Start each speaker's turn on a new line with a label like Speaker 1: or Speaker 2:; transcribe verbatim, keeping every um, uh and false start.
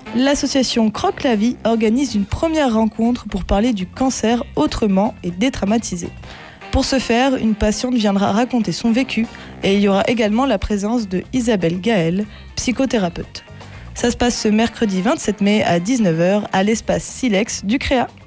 Speaker 1: L'association Croque la Vie organise une première rencontre pour parler du cancer autrement et détraumatiser. Pour ce faire, une patiente viendra raconter son vécu et il y aura également la présence de Isabelle Gaël, psychothérapeute. Ça se passe ce mercredi vingt-sept mai à dix-neuf heures à l'espace Silex du Créa.